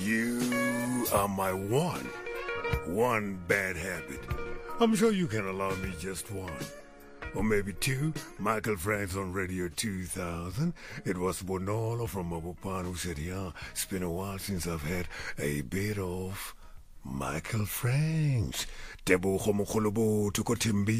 You are my one bad habit. I'm sure you can allow me just one. Or maybe two. Michael Franks on Radio 2000. It was Bonolo from Mabupan who said, yeah, it's been a while since I've had a bit of Michael Franks. Tebo Homokholobo Tukotimbi.